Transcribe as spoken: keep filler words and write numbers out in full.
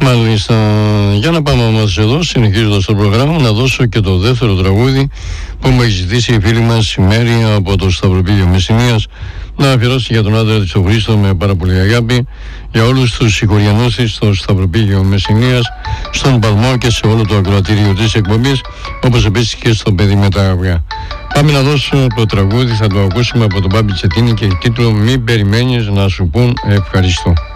Μάλιστα, για να πάμε όμως εδώ, συνεχίζοντας το πρόγραμμα, να δώσω και το δεύτερο τραγούδι που μου έχει ζητήσει η φίλη μας η Μέρη από το Σταυροπήγιο Μεσσηνίας, να αφιερώσει για τον άντρα της το Χρήστο με πάρα πολύ αγάπη, για όλους τους συγχωριανούς της στο Σταυροπήγιο Μεσσηνίας, στον Παλμό και σε όλο το ακροατήριο της εκπομπής, όπως επίσης και στο παιδί με τα αυγά. Πάμε να δώσω το τραγούδι, θα το ακούσουμε από τον Μπάμπη Τσετίνη και τίτλο «Μην περιμένεις να σου πούν ευχαριστώ».